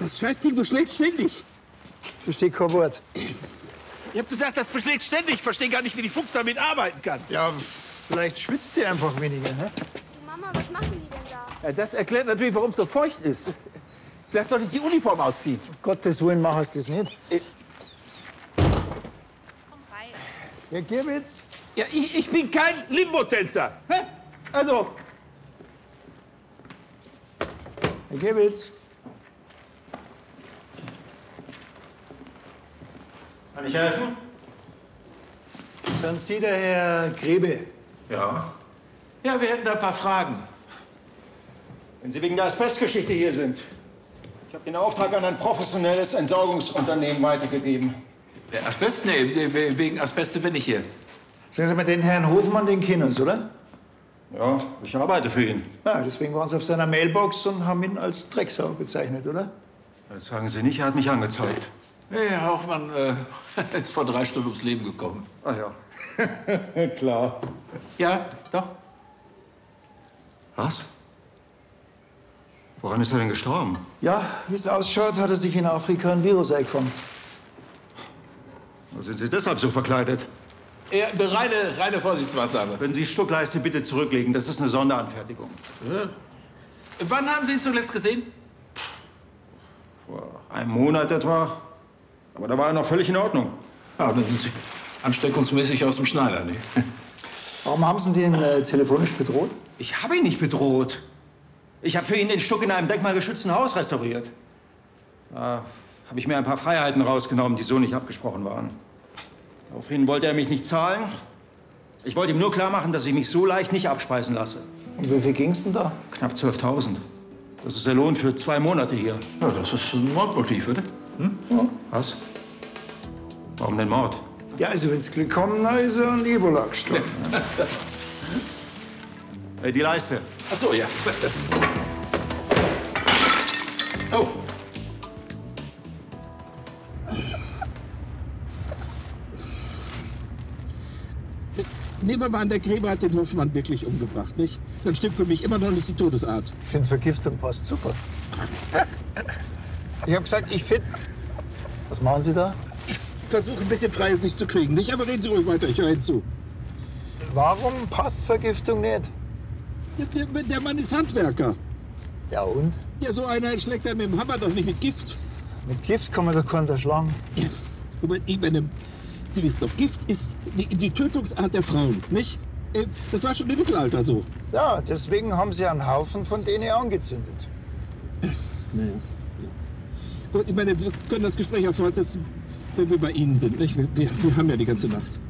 Das Scheißding beschlägt ständig. Ich verstehe kein Wort. Ich hab gesagt, das beschlägt ständig. Ich verstehe gar nicht, wie die Fuchs damit arbeiten kann. Ja, vielleicht schwitzt die einfach weniger, ne? Mama, was machen die denn da? Ja, das erklärt natürlich, warum es so feucht ist. Vielleicht sollte ich die Uniform ausziehen. Um Gottes Willen, mach es das nicht. Komm rein. Ja, Girbitz. Ja, ich bin kein Limbo-Tänzer. Hä? Also, Herr Girbitz. Kann ich helfen? Sind Sie der Herr Grebe? Ja. ja, wir hätten da ein paar Fragen. Wenn Sie wegen der Asbestgeschichte hier sind. Ich habe den Auftrag an ein professionelles Entsorgungsunternehmen weitergegeben. Asbest? Nee, wegen Asbest bin ich hier. Sagen Sie mal, den Herrn Hofmann, den kennen Sie, oder? Ja, ich arbeite für ihn. Ja, deswegen waren Sie auf seiner Mailbox und haben ihn als Drecksau bezeichnet, oder? Das sagen Sie nicht, er hat mich angezeigt. Nee, Herr Hoffmann ist vor 3 Stunden ums Leben gekommen. Ach ja. Klar. Ja, doch. Was? Woran ist er denn gestorben? Ja, wie es ausschaut, hat er sich in Afrika ein Virus eingefangen. Sind Sie deshalb so verkleidet? Ja, reine Vorsichtsmaßnahme. Würden Sie die Stuckleiste bitte zurücklegen? Das ist eine Sonderanfertigung. Wann haben Sie ihn zuletzt gesehen? Vor einem Monat etwa. Aber da war er noch völlig in Ordnung. Ja, dann sind Sie ansteckungsmäßig aus dem Schneider, ne? Warum haben Sie den telefonisch bedroht? Ich habe ihn nicht bedroht. Ich habe für ihn den Stuck in einem denkmalgeschützten Haus restauriert. Da habe ich mir ein paar Freiheiten rausgenommen, die so nicht abgesprochen waren. Daraufhin wollte er mich nicht zahlen. Ich wollte ihm nur klar machen, dass ich mich so leicht nicht abspeisen lasse. Und wie viel ging's denn da? Knapp 12.000. Das ist der Lohn für 2 Monate hier. Ja, das ist ein Mordmotiv, oder? Ja. Was? Warum denn Mord? Ja, also wenn's Glück kommen, dann ist er an Ebola gestorben. Die Leiste. Ach so, ja. Oh. Nehmen wir mal an, der Gräber hat den Hofmann wirklich umgebracht, nicht? Dann stimmt für mich immer noch nicht die Todesart. Ich finde, Vergiftung passt super. Was? Ich habe gesagt, ich finde... Was machen Sie da? Ich versuche ein bisschen freie Sicht zu kriegen, nicht? Aber reden Sie ruhig weiter, ich höre Ihnen zu. Warum passt Vergiftung nicht? Der Mann ist Handwerker. Ja, und? Ja, so einer schlägt er mit dem Hammer doch nicht mit Gift. Mit Gift kann man doch keinen erschlagen. Ja, aber ich meine, Sie wissen doch, Gift ist die Tötungsart der Frauen, nicht? Das war schon im Mittelalter so. Ja, deswegen haben Sie einen Haufen von denen angezündet. Naja, ja. Und ich meine, wir können das Gespräch auch fortsetzen, wenn wir bei Ihnen sind, nicht? Wir haben ja die ganze Nacht.